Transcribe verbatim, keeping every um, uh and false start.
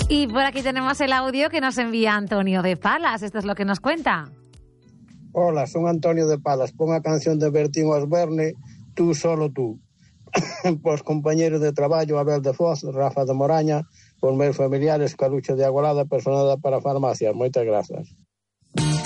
Y por aquí tenemos el audio que nos envía Antonio de Palas. Esto es lo que nos cuenta. Hola, son Antonio de Palas. Pon a canción de Bertín Osborne, Tú solo tú. Pois compañeros de traballo, Abel de Foz, Rafa de Moraña, os meus familiares, Calucho de Agolada, personal para farmacias. Moitas grazas.